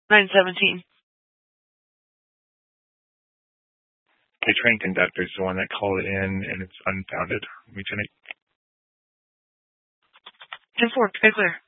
917. The train conductor is the one that called it in, and it's unfounded. Let me finish. 10-4, very clear.